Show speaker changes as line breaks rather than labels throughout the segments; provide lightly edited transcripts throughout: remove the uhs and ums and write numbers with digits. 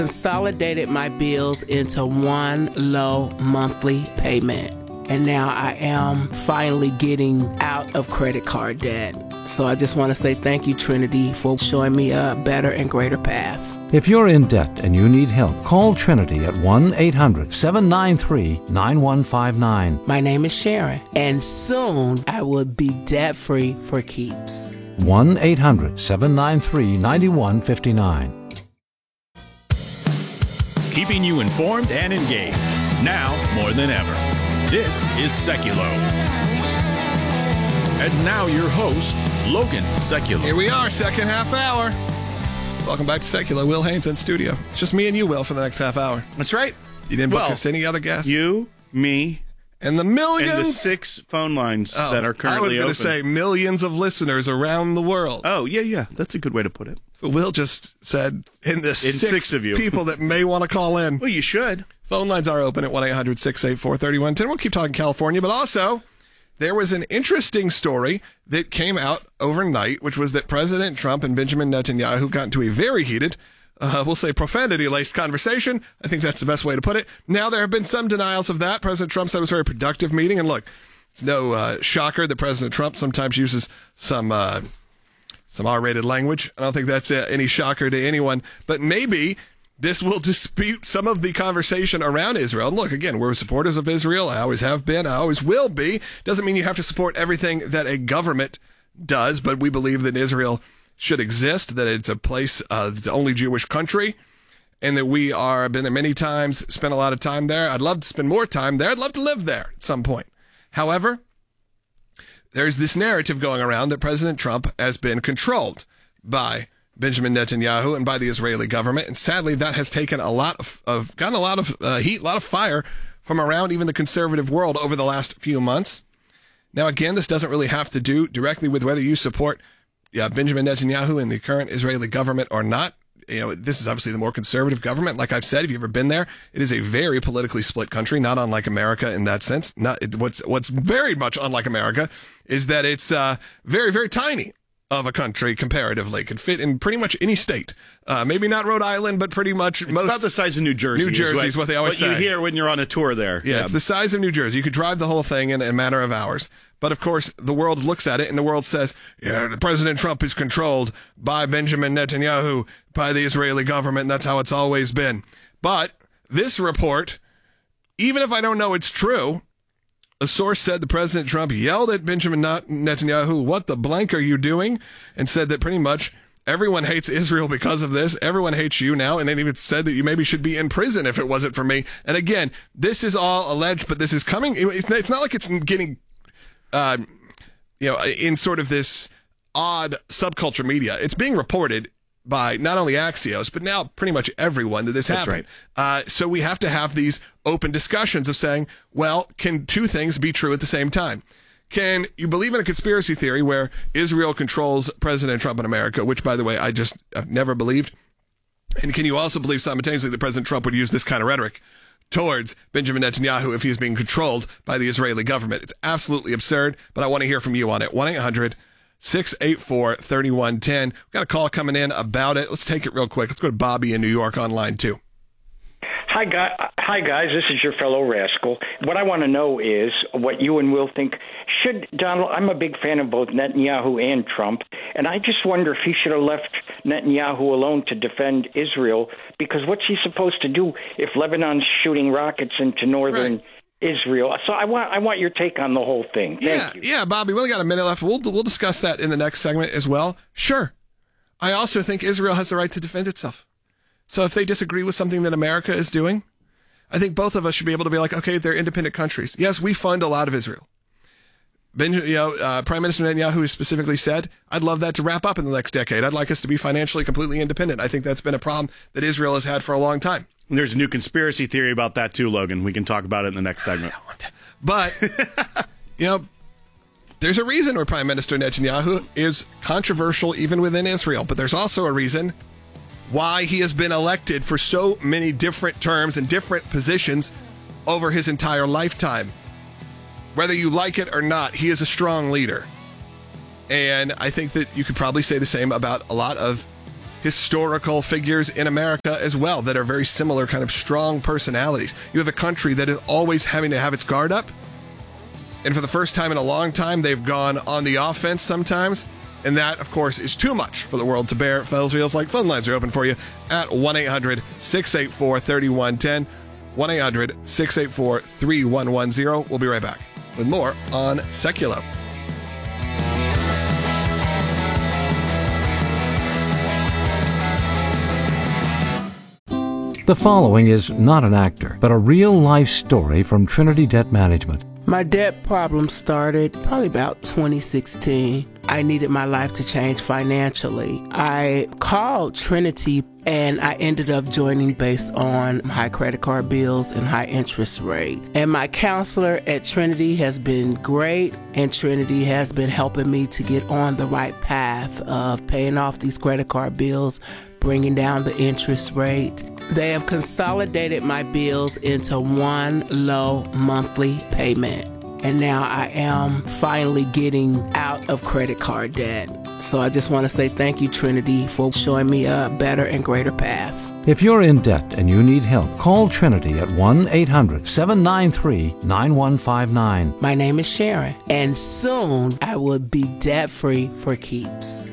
Consolidated my bills into one low monthly payment. And now I am finally getting out of credit card debt. So I just want to say thank you, Trinity, for showing me a better and greater path.
If you're in debt and you need help, call Trinity at 1-800-793-9159.
My name is Sharon, and soon I will be debt-free for keeps.
1-800-793-9159.
Keeping you informed and engaged, now more than ever. This is Seculo. And now your host, Logan Seculo.
Here we are, second half hour. Welcome back to Seculo. Will Haynes in studio. It's just me and you, Will, for the next half hour.
That's right.
You didn't book us any other guests?
You, me,
and the millions.
And the 6 phone lines that are currently open.
I was going to say millions of listeners around the world.
Oh, yeah. That's a good way to put it.
Will just said in the six
of you
people that may want to call in.
Well, you should.
Phone lines are open at 1-800-684-3110. We'll keep talking California, but also there was an interesting story that came out overnight, which was that President Trump and Benjamin Netanyahu got into a very heated, we'll say profanity-laced conversation. I think that's the best way to put it. Now, there have been some denials of that. President Trump said it was a very productive meeting. And look, it's no shocker that President Trump sometimes uses some R-rated language. I don't think that's any shocker to anyone. But maybe this will dispute some of the conversation around Israel. And look, again, we're supporters of Israel. I always have been. I always will be. Doesn't mean you have to support everything that a government does, but we believe that Israel should exist, that it's a place, the only Jewish country, and that we are been there many times, spent a lot of time there. I'd love to spend more time there. I'd love to live there at some point. However, there's this narrative going around that President Trump has been controlled by Benjamin Netanyahu and by the Israeli government. And sadly, that has taken gotten a lot of heat, a lot of fire from around even the conservative world over the last few months. Now, again, this doesn't really have to do directly with whether you support Benjamin Netanyahu and the current Israeli government or not. This is obviously the more conservative government. Like I've said, if you've ever been there, it is a very politically split country, not unlike America in that sense. What's very much unlike America is that it's very, very tiny of a country comparatively. Could fit in pretty much any state. Maybe not Rhode Island, but pretty much
it's about the size of New Jersey.
New Jersey is what they always say.
What you hear when you're on a tour there.
Yeah, it's the size of New Jersey. You could drive the whole thing in a matter of hours. But, of course, the world looks at it, and the world says, President Trump is controlled by Benjamin Netanyahu, by the Israeli government, and that's how it's always been. But this report, even if I don't know it's true, a source said that President Trump yelled at Benjamin Netanyahu, "What the blank are you doing?" and said that pretty much everyone hates Israel because of this. Everyone hates you now. And then even said that you maybe should be in prison if it wasn't for me. And again, this is all alleged, but this is coming. It's not like it's getting in sort of this odd subculture media. It's being reported by not only Axios, but now pretty much everyone that this happened. Right. So we have to have these open discussions of saying, well, can two things be true at the same time? Can you believe in a conspiracy theory where Israel controls President Trump in America, which, by the way, I've never believed? And can you also believe simultaneously that President Trump would use this kind of rhetoric towards Benjamin Netanyahu if he's being controlled by the Israeli government? It's absolutely absurd, but I want to hear from you on it. 1-800-684-3110. We've got a call coming in about it. Let's take it real quick. Let's go to Bobby in New York on line 2.
Hi, guys. This is your fellow rascal. What I want to know is what you and Will think. Should Donald, I'm a big fan of both Netanyahu and Trump, and I just wonder if he should have left Netanyahu alone to defend Israel, because what's he supposed to do if Lebanon's shooting rockets into northern Israel? So I want your take on the whole thing. Thank you.
Yeah, Bobby, we only got a minute left. We'll discuss that in the next segment as well. Sure. I also think Israel has the right to defend itself. So if they disagree with something that America is doing, I think both of us should be able to be like, okay, they're independent countries. Yes, we fund a lot of Israel. Prime Minister Netanyahu has specifically said, I'd love that to wrap up in the next decade. I'd like us to be financially completely independent. I think that's been a problem that Israel has had for a long time.
And there's a new conspiracy theory about that too, Logan. We can talk about it in the next segment.
But, there's a reason where Prime Minister Netanyahu is controversial even within Israel. But there's also a reason why he has been elected for so many different terms and different positions over his entire lifetime. Whether you like it or not, he is a strong leader. And I think that you could probably say the same about a lot of historical figures in America as well that are very similar, kind of strong personalities. You have a country that is always having to have its guard up. And for the first time in a long time, they've gone on the offense sometimes. And that, of course, is too much for the world to bear. It feels like phone lines are open for you at 1-800-684-3110. 1-800-684-3110. We'll be right back with more on Seculo.
The following is not an actor, but a real-life story from Trinity Debt Management.
My debt problem started probably about 2016. I needed my life to change financially. I called Trinity and I ended up joining based on high credit card bills and high interest rate. And my counselor at Trinity has been great, and Trinity has been helping me to get on the right path of paying off these credit card bills, bringing down the interest rate. They have consolidated my bills into one low monthly payment. And now I am finally getting out of credit card debt. So I just want to say thank you, Trinity, for showing me a better and greater path.
If you're in debt and you need help, call Trinity at 1-800-793-9159.
My name is Sharon, and soon I will be debt-free for keeps.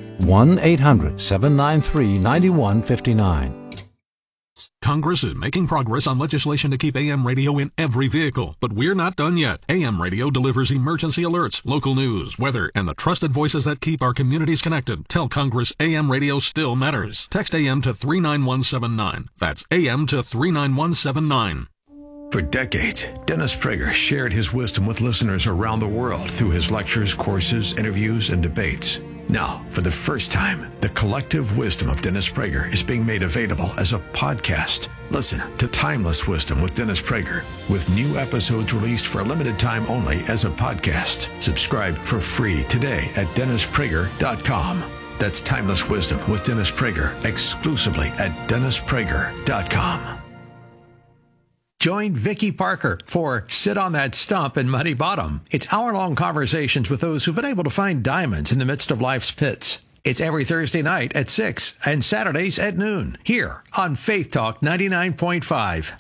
1-800-793-9159.
Congress is making progress on legislation to keep AM radio in every vehicle, but we're not done yet. AM radio delivers emergency alerts, local news, weather, and the trusted voices that keep our communities connected. Tell Congress AM radio still matters. Text AM to 39179. That's AM to 39179.
For decades, Dennis Prager shared his wisdom with listeners around the world through his lectures, courses, interviews, and debates. Now, for the first time, the collective wisdom of Dennis Prager is being made available as a podcast. Listen to Timeless Wisdom with Dennis Prager, with new episodes released for a limited time only as a podcast. Subscribe for free today at DennisPrager.com. That's Timeless Wisdom with Dennis Prager, exclusively at DennisPrager.com.
Join Vicky Parker for Sit on That Stump in Muddy Bottom. It's hour-long conversations with those who've been able to find diamonds in the midst of life's pits. It's every Thursday night at 6 and Saturdays at noon here on Faith Talk 99.5.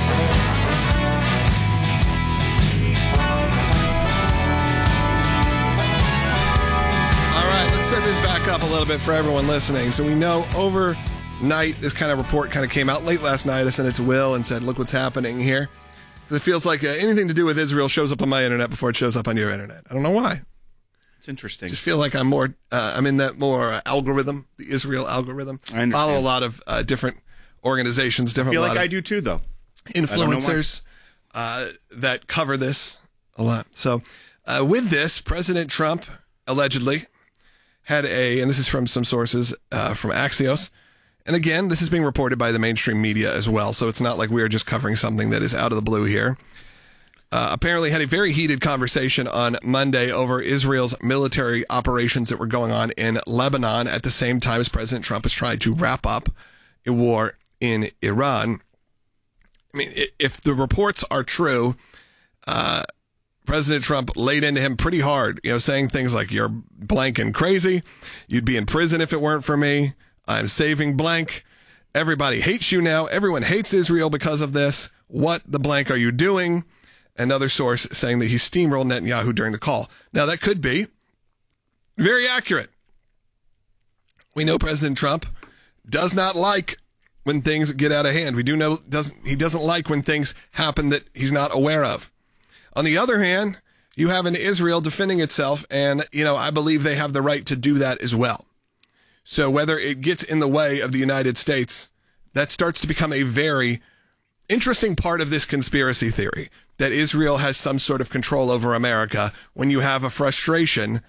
All right, let's set this back up a little bit for everyone listening. So we know overnight, this kind of report kind of came out late last night. I sent it to Will and said, look what's happening here. Because it feels like anything to do with Israel shows up on my internet before it shows up on your internet. I don't know why.
It's interesting.
I just feel like I'm in that more algorithm, the Israel algorithm.
I understand.
Follow a lot of different organizations,
I feel like I do too, though.
Influencers that cover this a lot. So with this, President Trump allegedly had and this is from some sources from Axios, and again, this is being reported by the mainstream media as well, so it's not like we are just covering something that is out of the blue here. Apparently had a very heated conversation on Monday over Israel's military operations that were going on in Lebanon at the same time as President Trump is trying to wrap up a war in Iran. I mean, if the reports are true, President Trump laid into him pretty hard, saying things like, you're blank and crazy, you'd be in prison if it weren't for me, I'm saving blank. Everybody hates you now. Everyone hates Israel because of this. What the blank are you doing? Another source saying that he steamrolled Netanyahu during the call. Now, that could be very accurate. We know President Trump does not like when things get out of hand. We do know he doesn't like when things happen that he's not aware of. On the other hand, you have an Israel defending itself, and, I believe they have the right to do that as well. So whether it gets in the way of the United States, that starts to become a very interesting part of this conspiracy theory, that Israel has some sort of control over America when you have a frustration,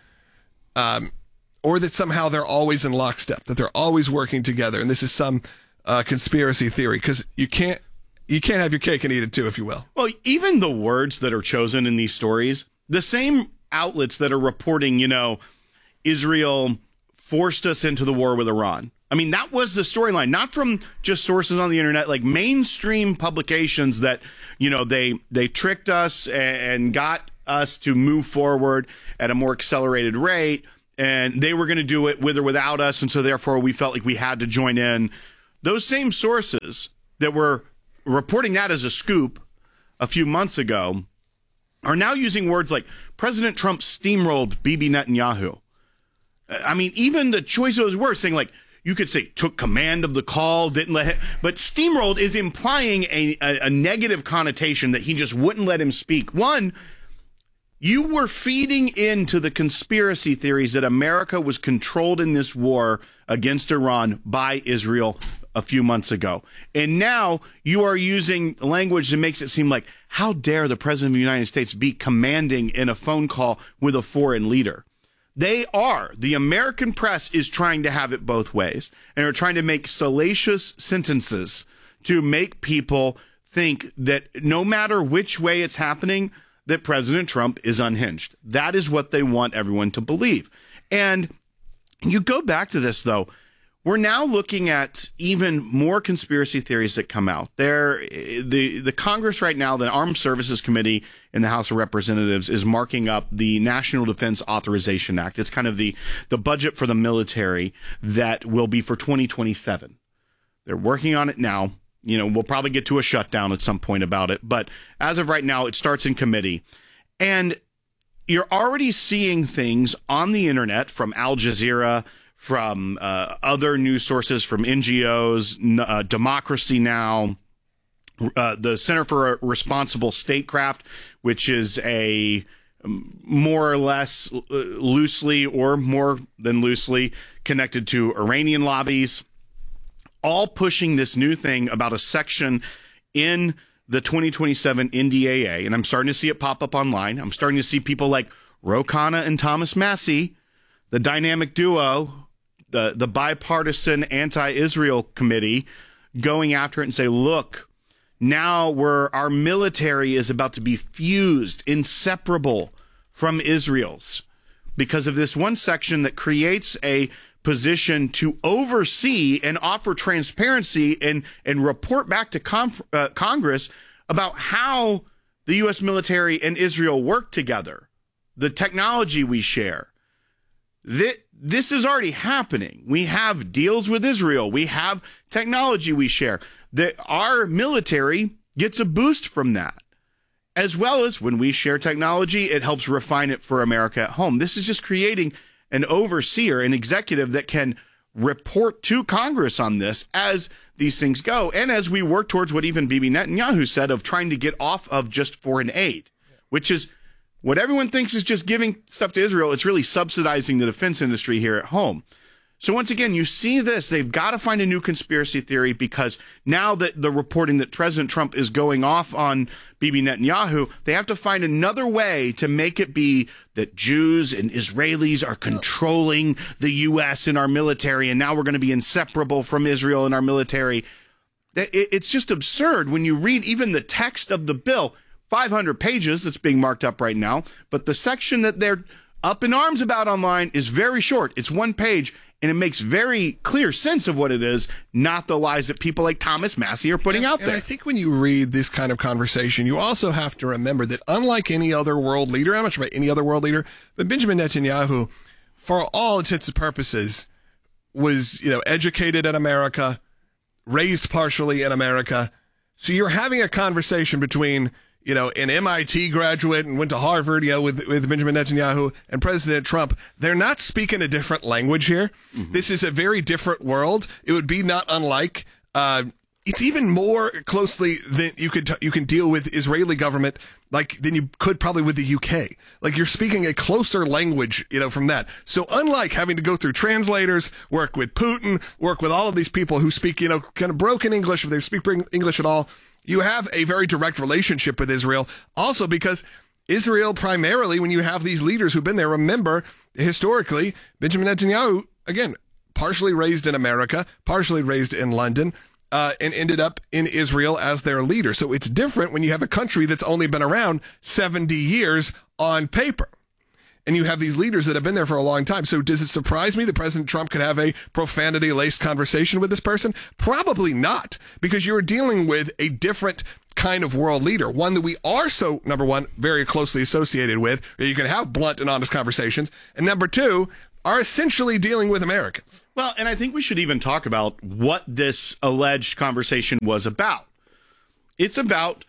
or that somehow they're always in lockstep, that they're always working together. And this is some conspiracy theory, because you can't have your cake and eat it too, if you will.
Well, even the words that are chosen in these stories, the same outlets that are reporting, Israel forced us into the war with Iran. I mean, that was the storyline, not from just sources on the internet, like mainstream publications that, they tricked us and got us to move forward at a more accelerated rate. and they were going to do it with or without us, and so therefore we felt like we had to join in. Those same sources that were reporting that as a scoop a few months ago are now using words like President Trump steamrolled Bibi Netanyahu. I mean, even the choice of those words, saying like, you could say took command of the call, didn't let him, but steamrolled is implying a negative connotation that he just wouldn't let him speak. One, you were feeding into the conspiracy theories that America was controlled in this war against Iran by Israel a few months ago. And now you are using language that makes it seem like, how dare the President of the United States be commanding in a phone call with a foreign leader? They are. The American press is trying to have it both ways, and are trying to make salacious sentences to make people think that no matter which way it's happening, that President Trump is unhinged. That is what they want everyone to believe. And you go back to this, though. We're now looking at even more conspiracy theories that come out. The Congress right now, the Armed Services Committee in the House of Representatives is marking up the National Defense Authorization Act. It's kind of the budget for the military that will be for 2027. They're working on it now. You know, we'll probably get to a shutdown at some point about it. But as of right now, it starts in committee. And you're already seeing things on the internet from Al Jazeera, from other news sources, from NGOs, Democracy Now!, the Center for Responsible Statecraft, which is a more or less loosely or more than loosely connected to Iranian lobbies, all pushing this new thing about a section in the 2027 NDAA. And I'm starting to see it pop up online. I'm starting to see people like Ro Khanna and Thomas Massie, the dynamic duo, the bipartisan anti-Israel committee, going after it and say, look, now our military is about to be fused, inseparable from Israel's, because of this one section that creates a position to oversee and offer transparency and report back to Congress about how the U.S. military and Israel work together, the technology we share. This is already happening. We have deals with Israel. We have technology we share. Our military gets a boost from that. As well as when we share technology, it helps refine it for America at home. This is just creating an overseer, an executive that can report to Congress on this as these things go. And as we work towards what even Bibi Netanyahu said of trying to get off of just foreign aid, which is what everyone thinks is just giving stuff to Israel. It's really subsidizing the defense industry here at home. So once again, you see this. They've got to find a new conspiracy theory, because now that the reporting that President Trump is going off on Bibi Netanyahu, they have to find another way to make it be that Jews and Israelis are controlling the U.S. and our military, and now we're going to be inseparable from Israel and our military. It's just absurd when you read even the text of the bill. 500 pages that's being marked up right now, but the section that they're up in arms about online is very short. It's one page, and it makes very clear sense of what it is, not the lies that people like Thomas Massie are putting out there.
And I think when you read this kind of conversation, you also have to remember that unlike any other world leader, I'm not sure about any other world leader, but Benjamin Netanyahu, for all intents and purposes, was, educated in America, raised partially in America. So you're having a conversation between an MIT graduate and went to Harvard, with Benjamin Netanyahu and President Trump. They're not speaking a different language here. Mm-hmm. This is a very different world. It would be not unlike, it's even more closely than you can deal with Israeli government than you could probably with the UK. Like, you're speaking a closer language, from that. So unlike having to go through translators, work with Putin, work with all of these people who speak, kind of broken English, if they speak English at all, you have a very direct relationship with Israel. Also because Israel primarily, when you have these leaders who've been there, remember, historically, Benjamin Netanyahu, again, partially raised in America, partially raised in London, and ended up in Israel as their leader. So it's different when you have a country that's only been around 70 years on paper. And you have these leaders that have been there for a long time. So does it surprise me that President Trump could have a profanity-laced conversation with this person? Probably not, because you're dealing with a different kind of world leader, one that we are so, number one, very closely associated with, where you can have blunt and honest conversations. And number two, are essentially dealing with Americans.
Well, and I think we should even talk about what this alleged conversation was about. It's about,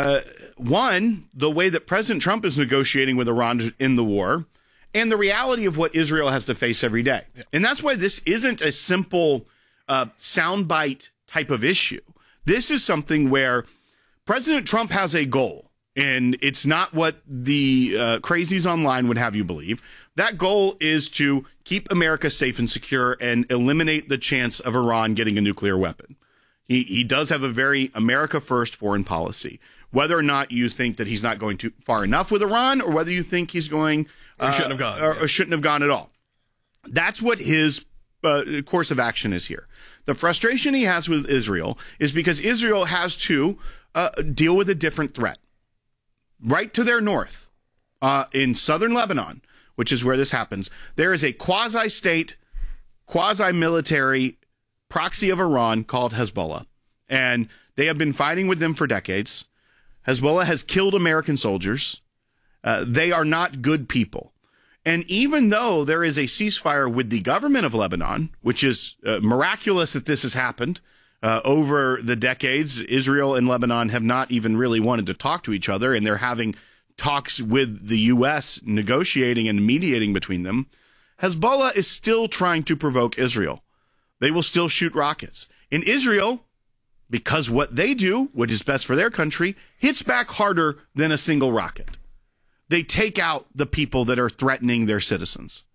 one, the way that President Trump is negotiating with Iran in the war, and the reality of what Israel has to face every day. Yeah. And that's why this isn't a simple soundbite type of issue. This is something where President Trump has a goal, and it's not what the crazies online would have you believe. That goal is to keep America safe and secure and eliminate the chance of Iran getting a nuclear weapon. He does have a very America-first foreign policy. Whether or not you think that he's not going too far enough with Iran, or whether you think he's going
or shouldn't have gone,
or shouldn't have gone at all, that's what his course of action is here. The frustration he has with Israel is because Israel has to deal with a different threat right to their north, in southern Lebanon, which is where this happens. There is a quasi-state, quasi-military proxy of Iran called Hezbollah, and they have been fighting with them for decades. Hezbollah has killed American soldiers. They are not good people. And even though there is a ceasefire with the government of Lebanon, which is miraculous that this has happened over the decades, Israel and Lebanon have not even really wanted to talk to each other, and they're having talks with the U.S. negotiating and mediating between them. Hezbollah is still trying to provoke Israel. They will still shoot rockets. And Israel, because what they do, what is best for their country, hits back harder than a single rocket. They take out the people that are threatening their citizens.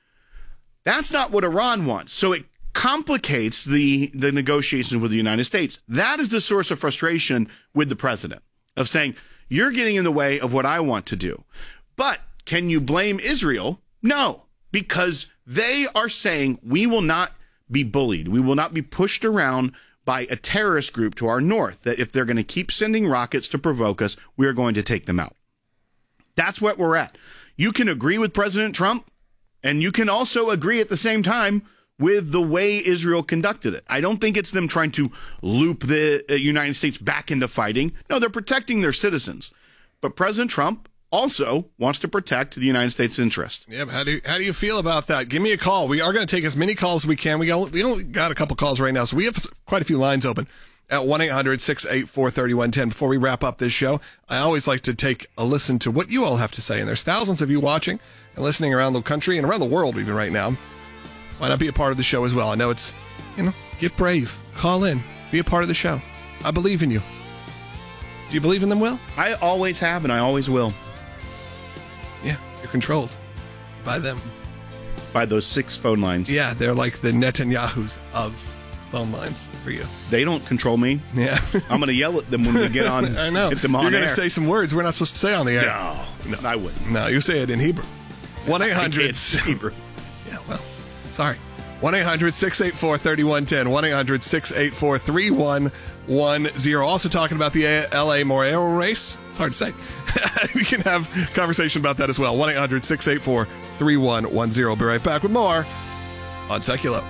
That's not what Iran wants. So it complicates the negotiations with the United States. That is the source of frustration with the president, of saying, you're getting in the way of what I want to do. But can you blame Israel? No, because they are saying we will not be bullied. We will not be pushed around by a terrorist group to our north, that if they're going to keep sending rockets to provoke us, we are going to take them out. That's what we're at. You can agree with President Trump, and you can also agree at the same time with the way Israel conducted it. I don't think it's them trying to loop the United States back into fighting. No, they're protecting their citizens. But President Trump also wants to protect the United States' interest.
Yeah, but how do you feel about that? Give me a call. We are going to take as many calls as we can. We only got a couple calls right now, so we have quite a few lines open at 1-800-684-3110. Before we wrap up this show, I always like to take a listen to what you all have to say, and there's thousands of you watching and listening around the country and around the world even right now. Why not be a part of the show as well? I know it's, get brave. Call in. Be a part of the show. I believe in you. Do you believe in them, Will?
I always have, and I always will.
Yeah, you're controlled by them.
By those 6 phone lines.
Yeah, they're like the Netanyahus of phone lines for you.
They don't control me.
Yeah.
I'm going to yell at them when we get on.
I know.
Get them on
You're going
air.
to say some words we're not supposed to say on the air.
No, I wouldn't.
No, you say it in Hebrew. 1-800.
It's Hebrew.
Yeah, well, sorry. 1-800-684-3110. 1-800-684-3110. Also talking about the L.A. Morero race. It's hard to say. We can have a conversation about that as well. 1-800-684-3110. We'll be right back with more on Seculo.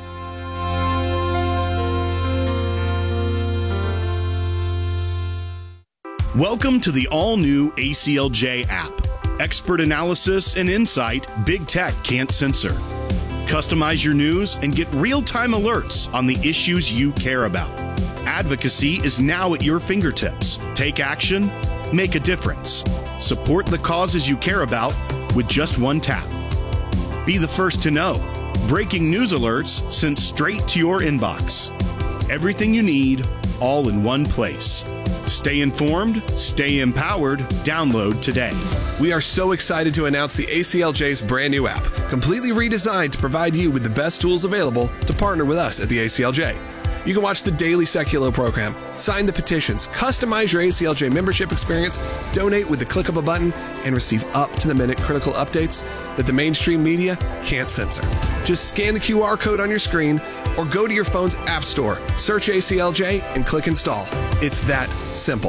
Welcome to the all-new ACLJ app. Expert analysis and insight big tech can't censor. Customize your news and get real-time alerts on the issues you care about. Advocacy is now at your fingertips. Take action, make a difference. Support the causes you care about with just one tap. Be the first to know. Breaking news alerts sent straight to your inbox. Everything you need, all in one place. Stay informed, stay empowered, download today.
We are so excited to announce the ACLJ's brand new app, completely redesigned to provide you with the best tools available to partner with us at the ACLJ. You can watch the daily Seculo program, sign the petitions, customize your ACLJ membership experience, donate with the click of a button, and receive up-to-the-minute critical updates that the mainstream media can't censor. Just scan the QR code on your screen or go to your phone's app store, search ACLJ, and click install. It's that simple.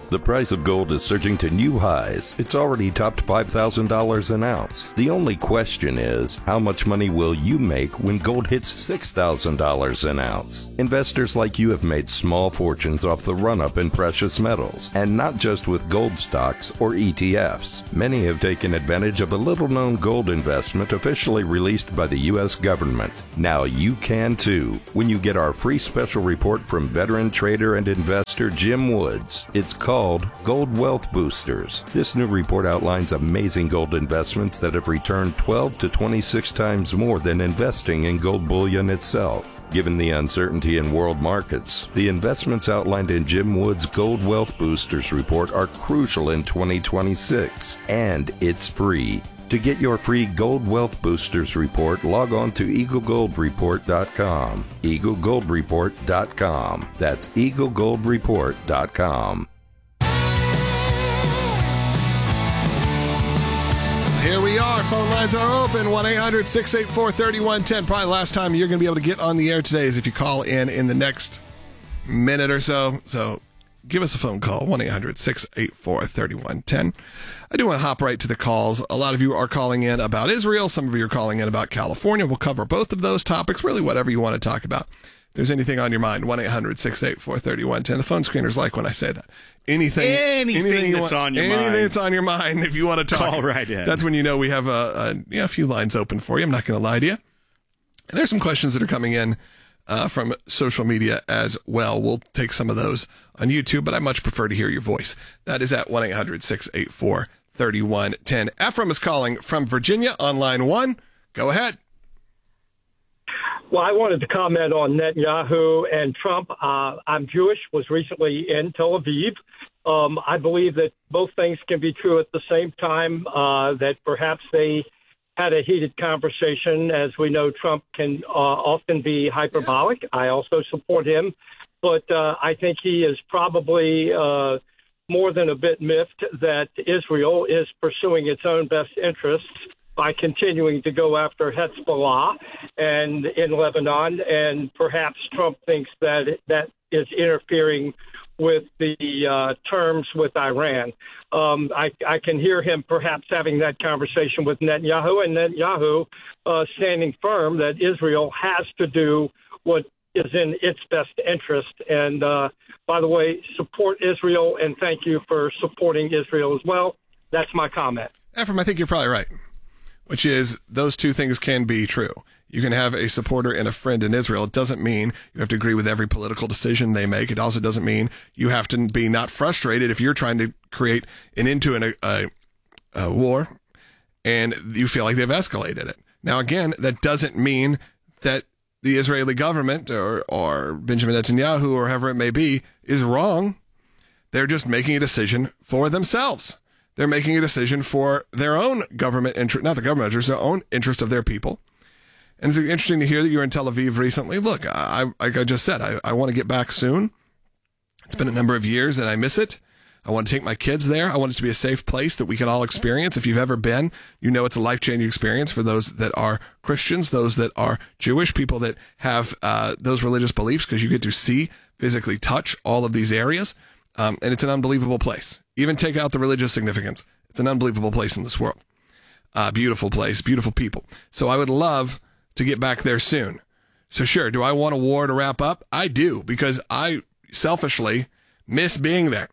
The price of gold is surging to new highs. It's already topped $5,000 an ounce. The only question is, how much money will you make when gold hits $6,000 an ounce? Investors like you have made small fortunes off the run-up in precious metals, and not just with gold stocks or ETFs. Many have taken advantage of a little-known gold investment officially released by the U.S. government. Now you can too, when you get our free special report from veteran trader and investor Jim Woods. It's called Gold Wealth Boosters. This new report outlines amazing gold investments that have returned 12 to 26 times more than investing in gold bullion itself. Given the uncertainty in world markets, the investments outlined in Jim Woods' Gold Wealth Boosters report are crucial in 2026, and it's free. To get your free Gold Wealth Boosters report, log on to EagleGoldReport.com. EagleGoldReport.com. That's EagleGoldReport.com.
Here we are. Phone lines are open. 1-800-684-3110. Probably the last time you're going to be able to get on the air today is if you call in the next minute or so. So give us a phone call, 1-800-684-3110. I do want to hop right to the calls. A lot of you are calling in about Israel. Some of you are calling in about California. We'll cover both of those topics, really whatever you want to talk about. If there's anything on your mind, 1-800-684-3110. The phone screeners like when I say that. Anything
that's on your mind.
Anything that's on your mind, if you want to talk.
Call right in.
That's when you know we have a few lines open for you. I'm not going to lie to you. And there's some questions that are coming in from social media as well. We'll take some of those on YouTube, but I much prefer to hear your voice. That is at 1-800-684-3110. Ephraim is calling from Virginia on line 1. Go ahead.
Well, I wanted to comment on Netanyahu and Trump. I'm Jewish, was recently in Tel Aviv. I believe that both things can be true at the same time, that perhaps they had a heated conversation. As we know, Trump can often be hyperbolic. I also support him. But I think he is probably more than a bit miffed that Israel is pursuing its own best interests by continuing to go after Hezbollah and in Lebanon, and perhaps Trump thinks that that is interfering with the terms with Iran. I can hear him perhaps having that conversation with Netanyahu, and Netanyahu standing firm that Israel has to do what is in its best interest. And by the way, support Israel, and thank you for supporting Israel as well. That's my comment.
Ephraim, I think you're probably right, which is those two things can be true. You can have a supporter and a friend in Israel. It doesn't mean you have to agree with every political decision they make. It also doesn't mean you have to be not frustrated if you're trying to create an end to a war and you feel like they've escalated it. Now, again, that doesn't mean that the Israeli government or Benjamin Netanyahu or whoever it may be is wrong. They're just making a decision for themselves. They're making a decision for their own government interest, not the government interest, their own interest of their people. And it's interesting to hear that you were in Tel Aviv recently. Look, like I just said, I want to get back soon. It's been a number of years and I miss it. I want to take my kids there. I want it to be a safe place that we can all experience. If you've ever been, you know it's a life-changing experience for those that are Christians, those that are Jewish, people that have those religious beliefs, because you get to see, physically touch all of these areas. And it's an unbelievable place. Even take out the religious significance. It's an unbelievable place in this world. Beautiful place, beautiful people. So I would love to get back there soon. So sure, do I want a war to wrap up? I do, because I selfishly miss being there.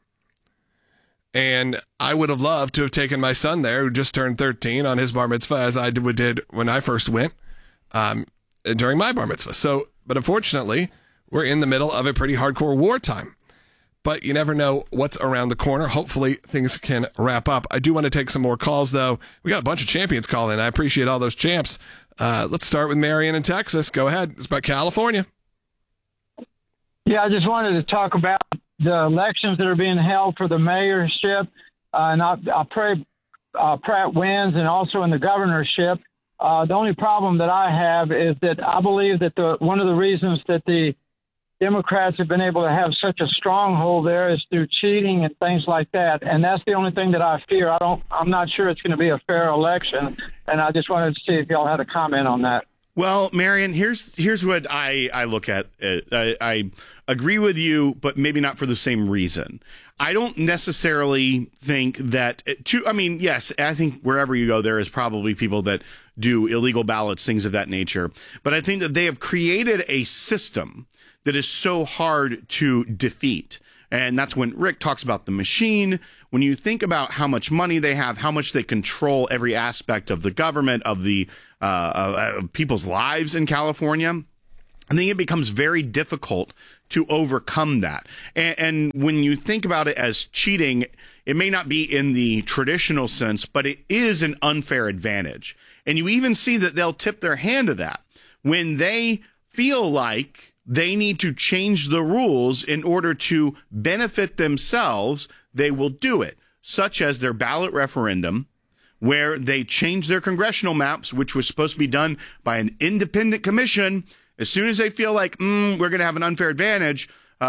And I would have loved to have taken my son there, who just turned 13, on his bar mitzvah, as I did when I first went during my bar mitzvah. So, but unfortunately, we're in the middle of a pretty hardcore wartime. But you never know what's around the corner. Hopefully things can wrap up. I do want to take some more calls, though. We got a bunch of champions calling. I appreciate all those champs. Let's start with Marion in Texas. Go ahead. It's about California.
Yeah, I just wanted to talk about the elections that are being held for the mayorship. And I pray Pratt wins, and also in the governorship. The only problem that I have is that I believe that one of the reasons that the Democrats have been able to have such a stronghold there is through cheating and things like that. And that's the only thing that I fear. I'm not sure it's going to be a fair election. And I just wanted to see if y'all had a comment on that.
Well, Marion, here's what I look at. I agree with you, but maybe not for the same reason. I don't necessarily think that yes, I think wherever you go, there is probably people that do illegal ballots, things of that nature. But I think that they have created a system that is so hard to defeat. And that's when Rick talks about the machine. When you think about how much money they have, how much they control every aspect of the government, of the people's lives in California, I think it becomes very difficult to overcome that. And when you think about it as cheating, it may not be in the traditional sense, but it is an unfair advantage. And you even see that they'll tip their hand to that when they feel like they need to change the rules in order to benefit themselves. They will do it, such as their ballot referendum, where they changed their congressional maps, which was supposed to be done by an independent commission. As soon as they feel like we're going to have an unfair advantage,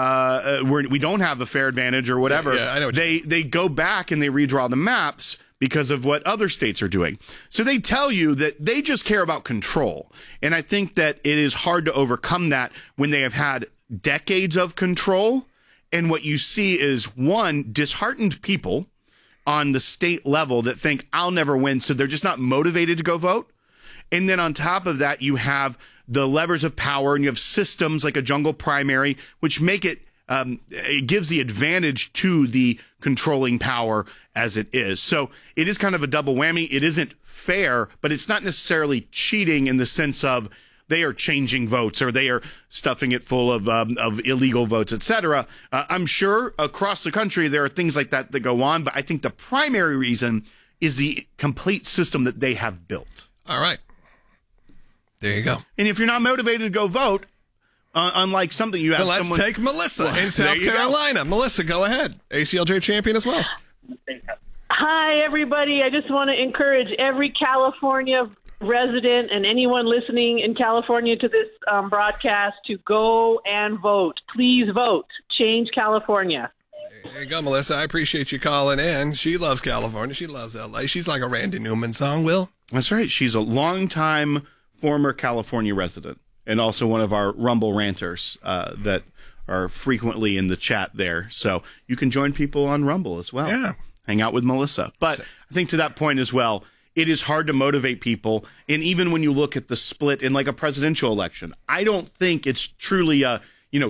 we don't have a fair advantage or whatever,
I know
they go back and they redraw the maps because of what other states are doing. So they tell you that they just care about control. And I think that it is hard to overcome that when they have had decades of control. And what you see is, one, disheartened people on the state level that think, I'll never win, so they're just not motivated to go vote. And then on top of that, you have the levers of power, and you have systems like a jungle primary, which make it gives the advantage to the controlling power as it is. So it is kind of a double whammy. It isn't fair, but it's not necessarily cheating in the sense of they are changing votes or they are stuffing it full of illegal votes, etc. I'm sure across the country there are things like that that go on, but I think the primary reason is the complete system that they have built.
All right. There you go.
And if you're not motivated to go vote, unlike something you have,
let's take Melissa in South Carolina. Melissa, go ahead. ACLJ champion as well.
Hi, everybody. I just want to encourage every California resident and anyone listening in California to this broadcast to go and vote. Please vote. Change California.
There you go, Melissa. I appreciate you calling in. She loves California. She loves L.A. She's like a Randy Newman song, Will.
That's right. She's a longtime former California resident and also one of our Rumble ranters that are frequently in the chat there. So you can join people on Rumble as well.
Yeah.
Hang out with Melissa. But I think to that point as well, it is hard to motivate people. And even when you look at the split in like a presidential election, I don't think it's truly a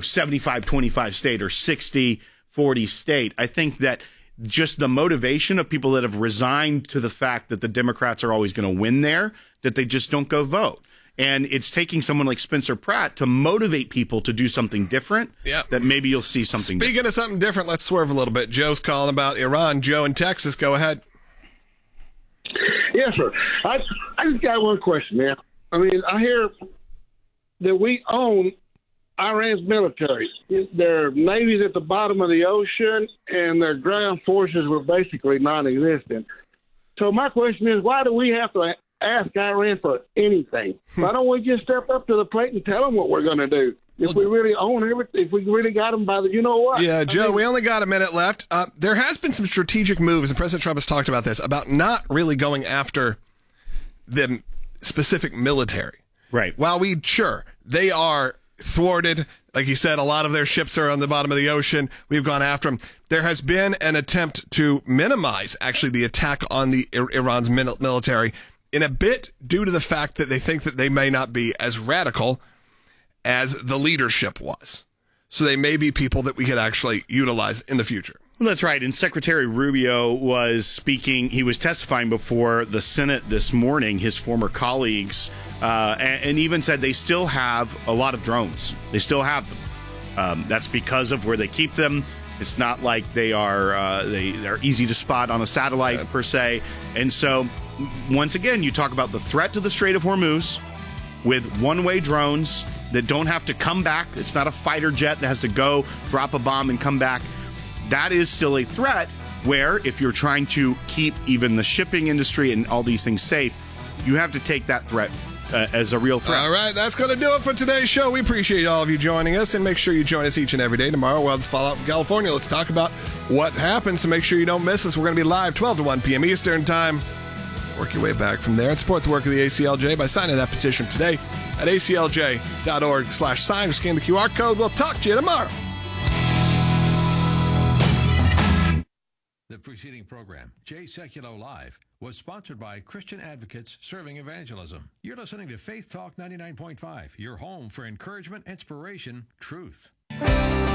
75-25 state or 60-40 state. I think that just the motivation of people that have resigned to the fact that the Democrats are always going to win there, that they just don't go vote. And it's taking someone like Spencer Pratt to motivate people to do something different.
Yep.
That maybe you'll see something
Speaking
different.
of something different, let's swerve a little bit. Joe's calling about Iran. Joe in Texas, go ahead.
Yes, sir. I just got one question, man. I mean, I hear that we own Iran's military. Their navy's at the bottom of the ocean, and their ground forces were basically non-existent. So my question is, why do we have to ask Iran for anything? Why don't we just step up to the plate and tell them what we're going to do? If we really own everything, if we really got them by the, you know what?
Yeah, Joe, we only got a minute left. There has been some strategic moves, and President Trump has talked about this, about not really going after the specific military.
Right.
While they are thwarted, like he said, a lot of their ships are on the bottom of the ocean. We've gone after them. There has been an attempt to minimize, actually, the attack on the Iran's military in a bit due to the fact that they think that they may not be as radical as the leadership was. So they may be people that we could actually utilize in the future.
Well, that's right. And Secretary Rubio was speaking. He was testifying before the Senate this morning, his former colleagues, and even said they still have a lot of drones. They still have them. That's because of where they keep them. It's not like they're easy to spot on a satellite per se. And so, once again, you talk about the threat to the Strait of Hormuz with one-way drones that don't have to come back. It's not a fighter jet that has to go drop a bomb and come back. That is still a threat where if you're trying to keep even the shipping industry and all these things safe, you have to take that threat as a real threat.
All right, that's going to do it for today's show. We appreciate all of you joining us, and make sure you join us each and every day. Tomorrow we'll have the Fallout from California. Let's talk about what happens, so make sure you don't miss us. We're going to be live 12 to 1 p.m. Eastern Time. work your way back from there and support the work of the ACLJ by signing that petition today at aclj.org/sign or scan the QR code. We'll talk to you tomorrow.
The preceding program, Jay Sekulow Live, was sponsored by Christian Advocates Serving Evangelism. You're listening to Faith Talk 99.5, your home for encouragement, inspiration, truth.